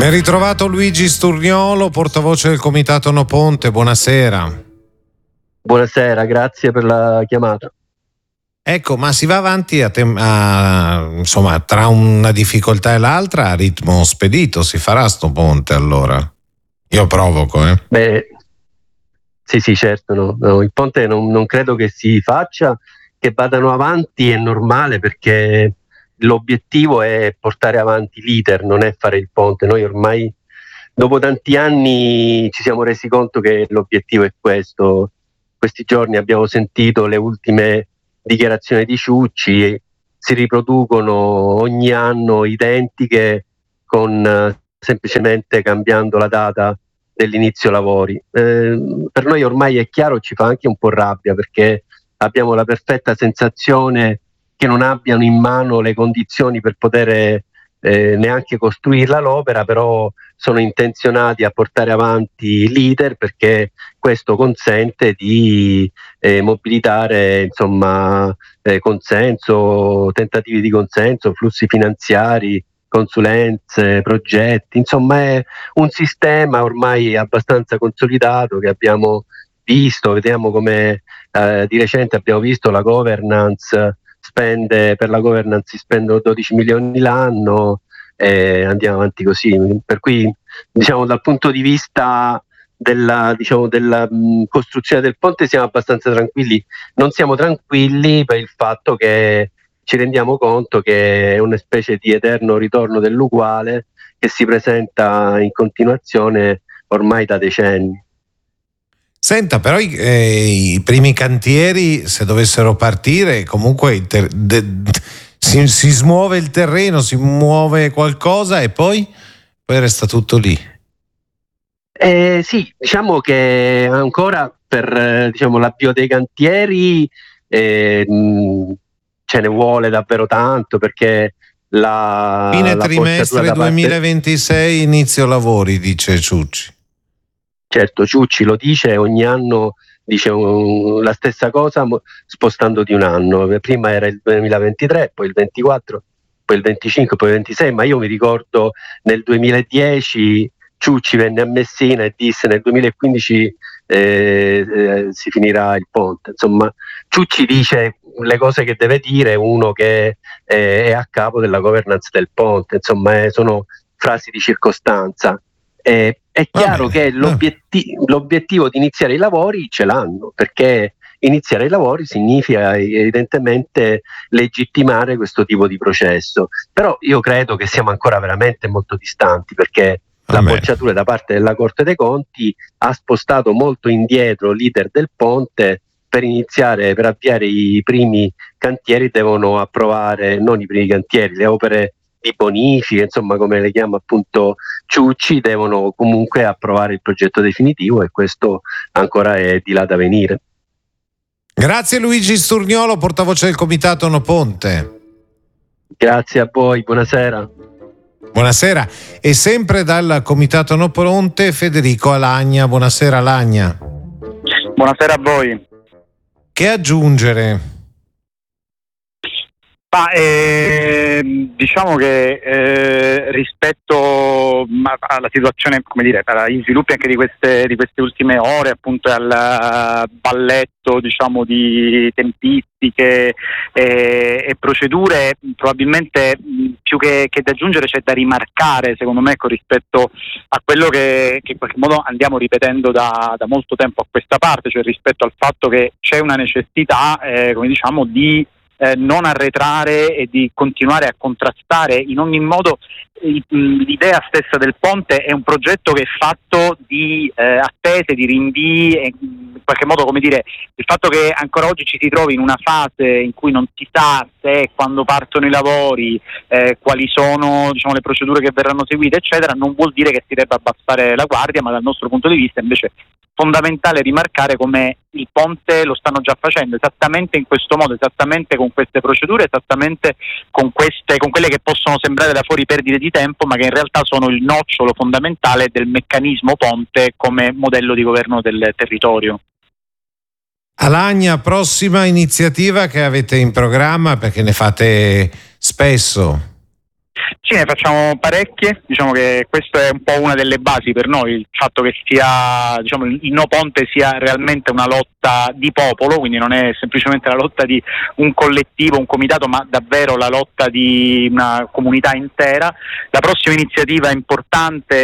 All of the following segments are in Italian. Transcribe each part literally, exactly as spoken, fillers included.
Ben ritrovato Luigi Sturniolo, portavoce del Comitato No Ponte, buonasera. Buonasera, grazie per la chiamata. Ecco, ma si va avanti a tem- a, insomma, tra una difficoltà e l'altra a ritmo spedito, si farà sto ponte allora? Io provoco, eh? Beh, sì, sì, certo, no. No, il ponte non, non credo che si faccia, che vadano avanti è normale perché l'obiettivo è portare avanti l'iter, non è fare il ponte. Noi ormai dopo tanti anni ci siamo resi conto che l'obiettivo è questo. Questi giorni abbiamo sentito le ultime dichiarazioni di Ciucci, si riproducono ogni anno identiche con eh, semplicemente cambiando la data dell'inizio lavori. Eh, per noi ormai è chiaro, ci fa anche un po' rabbia perché abbiamo la perfetta sensazione che non abbiano in mano le condizioni per poter eh, neanche costruirla l'opera, però sono intenzionati a portare avanti l'iter perché questo consente di eh, mobilitare insomma eh, consenso, tentativi di consenso, flussi finanziari, consulenze, progetti, insomma è un sistema ormai abbastanza consolidato che abbiamo visto, vediamo come eh, di recente abbiamo visto la governance spende, per la governance si spendono dodici milioni l'anno e andiamo avanti così, per cui diciamo dal punto di vista della, diciamo, della mh, costruzione del ponte siamo abbastanza tranquilli. Non siamo tranquilli per il fatto che ci rendiamo conto che è una specie di eterno ritorno dell'uguale che si presenta in continuazione ormai da decenni. Senta, però i, eh, i primi cantieri, se dovessero partire, comunque il ter- de- si, si smuove il terreno, si muove qualcosa e poi, poi resta tutto lì. Eh, sì, diciamo che ancora per eh, diciamo, l'avvio dei cantieri eh, mh, ce ne vuole davvero tanto perché la, Fine la trimestre duemilaventisei, parte... inizio lavori, dice Ciucci. Certo, Ciucci lo dice, ogni anno dice un, la stessa cosa spostando di un anno. Prima era il duemilaventitré, poi il ventiquattro, poi il venticinque, poi il ventisei, ma io mi ricordo nel duemiladieci Ciucci venne a Messina e disse nel duemilaquindici eh, eh, si finirà il ponte. Insomma, Ciucci dice le cose che deve dire uno che eh, è a capo della governance del ponte, insomma eh, sono frasi di circostanza. Eh, è chiaro che l'obiettivo, l'obiettivo di iniziare i lavori ce l'hanno, perché iniziare i lavori significa evidentemente legittimare questo tipo di processo. Però io credo che siamo ancora veramente molto distanti, perché la bocciatura da parte della Corte dei Conti ha spostato molto indietro l'iter del ponte. Per iniziare, per avviare i primi cantieri devono approvare, non i primi cantieri, le opere di bonifica, insomma come le chiama appunto Ciucci, devono comunque approvare il progetto definitivo e questo ancora è di là da venire. Grazie Luigi Sturniolo, portavoce del Comitato No Ponte. Grazie a voi, buonasera. Buonasera, e sempre dal Comitato No Ponte Federico Alagna. Buonasera Alagna. Buonasera a voi. Che aggiungere? Ma, eh, diciamo che eh, rispetto alla situazione, come dire, agli sviluppi anche di queste, di queste ultime ore, appunto al balletto diciamo di tempistiche e, e procedure, probabilmente più che, che da aggiungere c'è da rimarcare, secondo me, ecco, rispetto a quello che, che in qualche modo andiamo ripetendo da, da molto tempo a questa parte, cioè rispetto al fatto che c'è una necessità, eh, come diciamo, di Eh, non arretrare e di continuare a contrastare in ogni modo i, l'idea stessa del ponte. È un progetto che è fatto di eh, attese, di rinvii e in qualche modo, come dire, il fatto che ancora oggi ci si trovi in una fase in cui non si sa se quando partono i lavori eh, quali sono diciamo le procedure che verranno seguite eccetera, non vuol dire che si debba abbassare la guardia, ma dal nostro punto di vista invece fondamentale rimarcare come il ponte lo stanno già facendo esattamente in questo modo, esattamente con queste procedure, esattamente con queste, con quelle che possono sembrare da fuori perdite di tempo, ma che in realtà sono il nocciolo fondamentale del meccanismo ponte come modello di governo del territorio. Alagna, prossima iniziativa che avete in programma, perché ne fate spesso? Sì, ne facciamo parecchie, diciamo che questo è un po' una delle basi per noi, il fatto che sia, diciamo, il No Ponte sia realmente una lotta di popolo, quindi non è semplicemente la lotta di un collettivo, un comitato, ma davvero la lotta di una comunità intera. La prossima iniziativa importante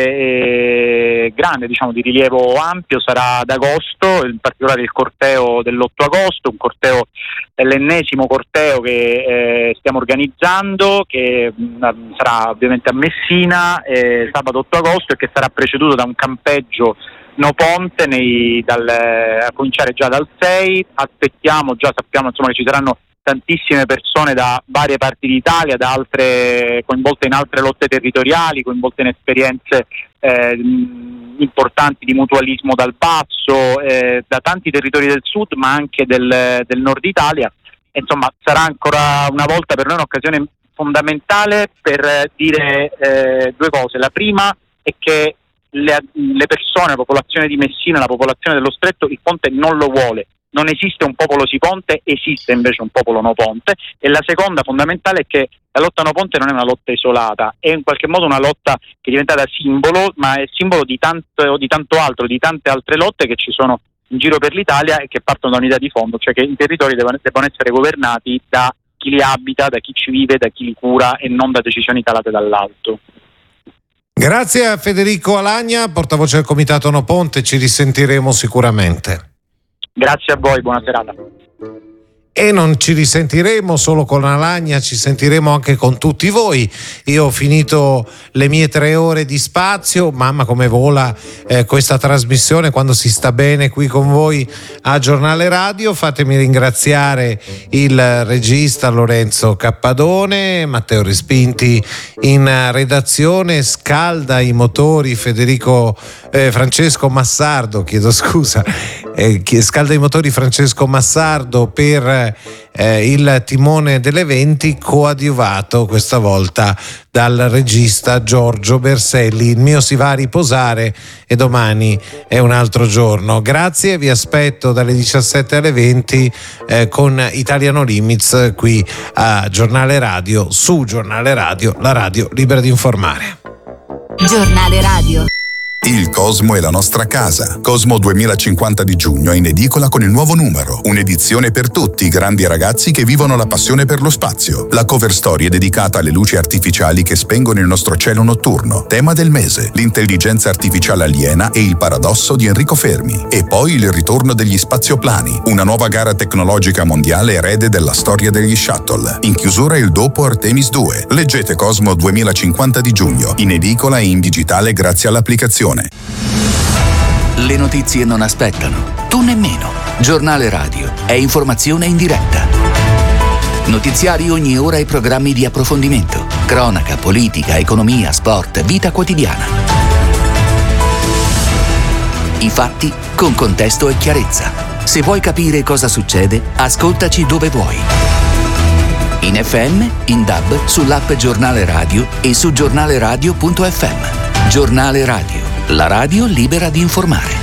e grande, diciamo di rilievo ampio, sarà ad agosto, in particolare il corteo dell'otto agosto, un corteo, l'ennesimo corteo che eh, stiamo organizzando, che mh, sarà ovviamente a Messina eh, sabato otto agosto, e che sarà preceduto da un campeggio No Ponte nei, dal, a cominciare già dal sei. Aspettiamo, già sappiamo insomma che ci saranno tantissime persone da varie parti d'Italia, da altre, coinvolte in altre lotte territoriali, coinvolte in esperienze eh, importanti di mutualismo dal basso, eh, da tanti territori del sud ma anche del, del nord Italia. Insomma, sarà ancora una volta per noi un'occasione fondamentale per dire eh, due cose. La prima è che le, le persone, la popolazione di Messina, la popolazione dello Stretto, il ponte non lo vuole. Non esiste un popolo sì ponte, esiste invece un popolo no ponte. E la seconda fondamentale è che la lotta no ponte non è una lotta isolata, è in qualche modo una lotta che è diventata simbolo, ma è simbolo di tanto, di tanto altro, di tante altre lotte che ci sono in giro per l'Italia e che partono da un'idea di fondo, cioè che i territori devono, devono essere governati da chi li abita, da chi ci vive, da chi li cura, e non da decisioni calate dall'alto. Grazie a Federico Alagna, portavoce del Comitato No Ponte, ci risentiremo sicuramente. Grazie a voi, buona serata. E non ci risentiremo solo con Alagna, ci sentiremo anche con tutti voi. Io ho finito le mie tre ore di spazio, mamma come vola eh, questa trasmissione quando si sta bene qui con voi a Giornale Radio. Fatemi ringraziare il regista Lorenzo Cappadone, Matteo Respinti in redazione, scalda i motori Federico eh, Francesco Massardo, chiedo scusa, eh, scalda i motori Francesco Massardo per Eh, il timone dell'eventi, coadiuvato questa volta dal regista Giorgio Berselli. Il mio si va a riposare e domani è un altro giorno. Grazie, vi aspetto dalle diciassette alle venti eh, con Italiano Limits qui a Giornale Radio, su Giornale Radio, la radio libera di informare. Giornale Radio. Il Cosmo è la nostra casa. Cosmo duemilacinquanta di giugno in edicola con il nuovo numero. Un'edizione per tutti, grandi e ragazzi che vivono la passione per lo spazio. La cover story è dedicata alle luci artificiali che spengono il nostro cielo notturno. Tema del mese: l'intelligenza artificiale aliena e il paradosso di Enrico Fermi. E poi il ritorno degli spazioplani, una nuova gara tecnologica mondiale erede della storia degli shuttle. In chiusura il dopo Artemis due. Leggete Cosmo duemilacinquanta di giugno, in edicola e in digitale grazie all'applicazione. Le notizie non aspettano, tu nemmeno. Giornale Radio è informazione in diretta. Notiziari ogni ora e programmi di approfondimento. Cronaca, politica, economia, sport, vita quotidiana. I fatti con contesto e chiarezza. Se vuoi capire cosa succede, ascoltaci dove vuoi. In F M, in D A B, sull'app Giornale Radio e su giornaleradio punto effe emme. Giornale Radio, la radio libera di informare.